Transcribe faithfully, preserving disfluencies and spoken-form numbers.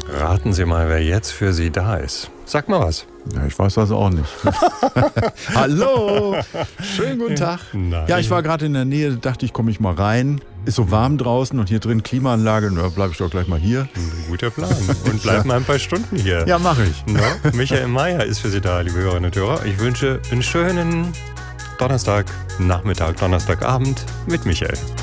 Raten Sie mal, wer jetzt für Sie da ist. Sag mal was. Ja, ich weiß das auch nicht. Hallo, schönen guten Tag. Nein. Ja, ich war gerade in der Nähe, dachte ich, komme ich mal rein. Ist so warm draußen und hier drin Klimaanlage, da bleibe ich doch gleich mal hier. Ein guter Plan. Und bleib mal ein paar Stunden hier. Ja, mache ich. No? Michael Mayer ist für Sie da, liebe Hörerinnen und Hörer. Ich wünsche einen schönen Donnerstag, Nachmittag, Donnerstagabend mit Michael.